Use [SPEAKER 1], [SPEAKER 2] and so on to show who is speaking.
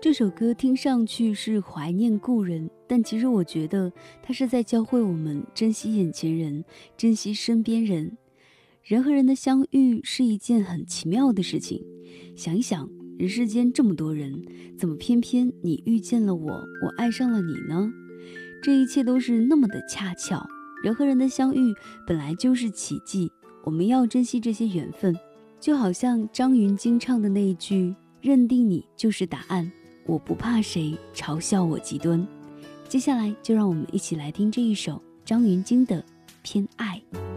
[SPEAKER 1] 这首歌听上去是怀念故人，但其实我觉得它是在教会我们珍惜眼前人，珍惜身边人。人和人的相遇是一件很奇妙的事情，想一想，人世间这么多人，怎么偏偏你遇见了我，我爱上了你呢？这一切都是那么的恰巧。人和人的相遇本来就是奇迹，我们要珍惜这些缘分。就好像张芸京唱的那一句，认定你就是答案，我不怕谁嘲笑我极端。接下来就让我们一起来听这一首张芸京的《偏爱》。